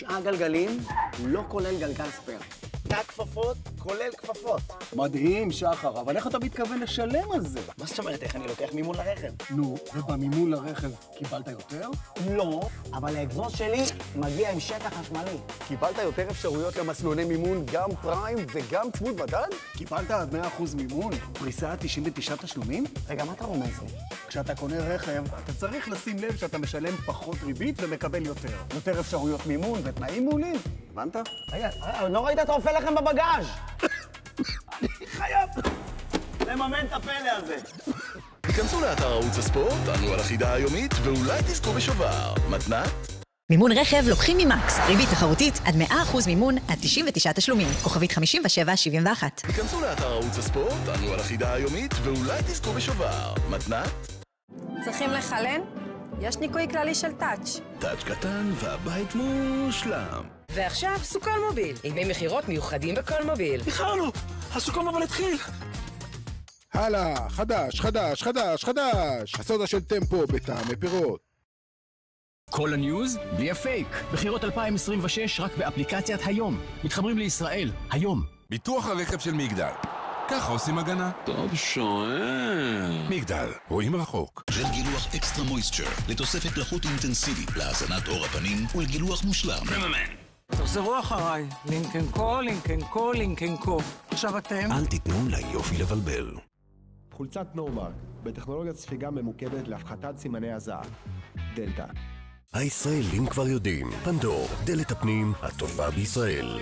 9 גלגלים, לא כולל גלגל ספייר. תא כפפות, כולל כפפות. מדהים, שחר, אבל איך אתה מתכוון לשלם על זה? מה זאת אומרת, איך אני לוקח מימון לרכב? נו, ובמימון לרכב קיבלת יותר? לא, אבל האגזוז שלי מגיע עם שטח חשמלי. קיבלת יותר אפשרויות למסלולי מימון, גם פריים וגם צמוד מדד? קיבלת עד 100% מימון, פריסה 99 תשלומים? רגע, מה אתה רומז לי? כשאתה קונה רכב, אתה צריך לשים לב שאתה משלם פחות ריבית ומקבל יותר. יותר אפשרויות מימון ותנאים מעולים. הבנת? רגע, לא ראית אתה אופה לכם בבגאז'? אני חייב לממן את הפלא הזה. היכנסו לאתר ערוץ הספורט, ענו על החידה היומית, ואולי תזכו בשובר. מתנת? מימון רכב לוקחים ממקס. ריבית תחרותית עד 100% מימון עד 99 תשלומים. כוכבית 5771. היכנסו לאתר ערוץ הספורט, ענו על החידה היומית, ואולי תזכו בשובר. מתנת? צריכים לחלן? יש ניקוי כללי של טאץ'. טאץ' קטן והבית מושלם. ועכשיו סוכן מוביל, ימי מחירות מיוחדים בכל מוביל. איחרנו, הסוכן מוביל התחיל. הלאה, חדש, חדש, חדש, חדש. הסודה של טמפו בטעמי פירות. כל הניוז בלי הפייק. בחירות 2026 רק באפליקציית היום. מתחברים לישראל, היום. ביטוח הרכב של מגדל. ככה עושים הגנה. טוב שואל. מגדל, רואים רחוק. ג'ל גילוח אקסטרה מויסטר, לתוספת לחות אינטנסיבית, להזנת עור הפנים ולגילוח מושלם. תחזרו אחריי. לינקן קו, לינקן קו, לינקן קו. עכשיו אתם. אל תיתנו ליופי לבלבל. חולצת נורמרק, בטכנולוגיית ספיגה ממוקדת להפחתת סימני הזעה. דלתא. הישראלים כבר יודעים, פנדור, דלת הפנים הטובה בישראל.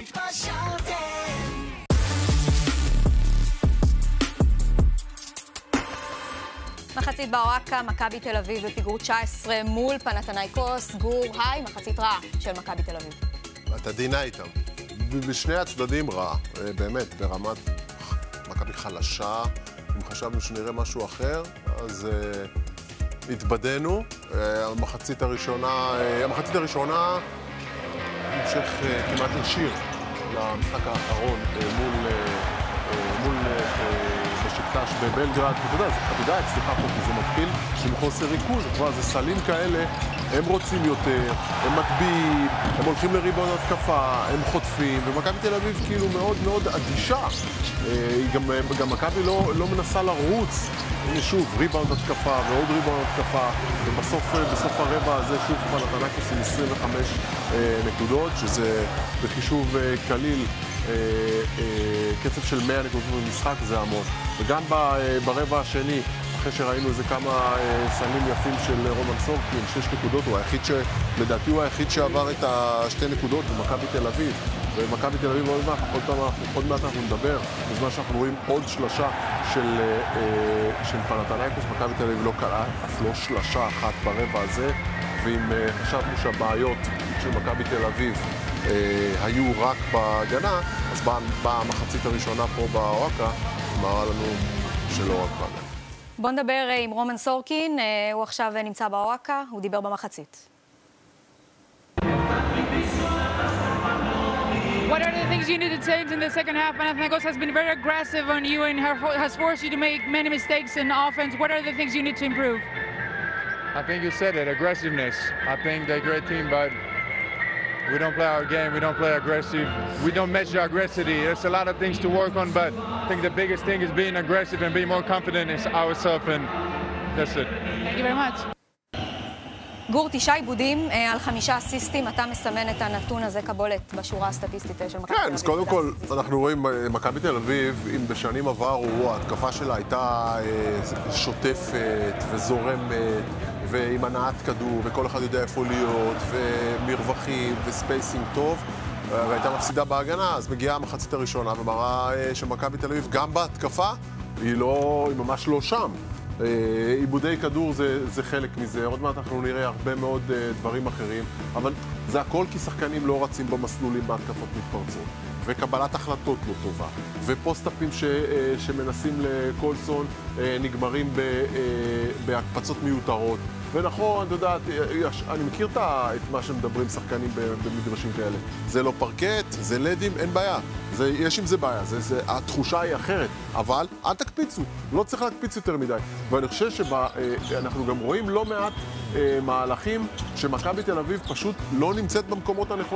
מחצית באוהקה, מכבי תל אביב בפיגור 19 מול פנתנייקוס. גור, היי, מחצית רעה של מכבי תל אביב. אתה דינה איתם. בשני הצדדים רע, באמת, ברמת מכבי חלשה. אם חשבנו שנראה משהו אחר, אז התבדנו. המחצית הראשונה המשך כמעט ישיר למשחק האחרון מול בשקטש בבלגרד. אתה יודע, סליחה פה, כי זה מתחיל עם חוסר ריכוז, כבר זה סלים כאלה, הם רוצים יותר, הם מטביעים, הם הולכים לריבון התקפה, הם חוטפים, ומכבי תל אביב כאילו מאוד מאוד אדישה. גם מכבי לא מנסה לרוץ. הנה שוב, ריבאונד התקפה ועוד ריבאונד התקפה, ובסוף הרבע הזה שוב פנתנייקוס עם 25 נקודות, שזה בחישוב קליל קצב של 100 נקודות במשחק, זה המון. וגם ברבע השני, אחרי שראינו איזה כמה סלים יפים של רומן סורקין, 6 נקודות, לדעתי הוא היחיד שעבר את השתי נקודות במכבי תל אביב. ומכבי תל אביב עוד מעט אנחנו נדבר, בזמן שאנחנו רואים עוד שלושה של פנתנייקוס. מכבי תל אביב לא קרה אף לא שלושה אחת ברבע הזה, ואם חשבנו שהבעיות של מכבי תל אביב היו רק בהגנה, אז באה המחצית הראשונה פה באוהקה, מראה לנו שלא רק בהגנה. בוא נדבר עם רומן סורקין, הוא עכשיו נמצא באוהקה, הוא דיבר במחצית. What are the things you need to change in the second half? Panathinaikos has been very aggressive on you and has forced you to make many mistakes in offense. What are the things you need to improve? I think you said it, aggressiveness. I think they're a great team, but we don't play our game, we don't play aggressive. We don't match the aggressivity. There's a lot of things to work on, but I think the biggest thing is being aggressive and being more confident in ourselves, and that's it. Thank you very much. גור, 9 עיבודים על 5 אסיסטים, אתה מסמן את הנתון הזה כבולט בשורה הסטטיסטית של מכבי תל אביב. כן, אז קודם כל, אנחנו רואים מכבי תל אביב, אם בשנים עברו ההתקפה שלה הייתה שוטפת וזורמת, ועם הנעת כדור, וכל אחד יודע איפה להיות, ומרווחים, וספייסינג טוב, והייתה מפסידה בהגנה, אז מגיעה המחצית הראשונה, ומראה שמכבי תל אביב גם בהתקפה, היא ממש לא שם. עיבודי כדור זה חלק מזה, עוד מעט אנחנו נראה הרבה מאוד דברים אחרים, אבל זה הכל כי שחקנים לא רצים במסלולים בהתקפות מתפרצות, וקבלת החלטות לא טובה, ופוסט-אפים שמנסים לקולסון נגמרים בהקפצות מיותרות. ונכון, אתה יודע, אני מכיר את מה שמדברים שחקנים במדרשים כאלה. זה לא פרקט, זה לדים, אין בעיה. יש עם זה בעיה, התחושה היא אחרת. אבל אל תקפיצו, לא צריך להקפיץ יותר מדי. ואני חושב שאנחנו גם רואים לא מעט מהלכים שמכבי תל אביב פשוט לא נמצאת במקומות הנכונים.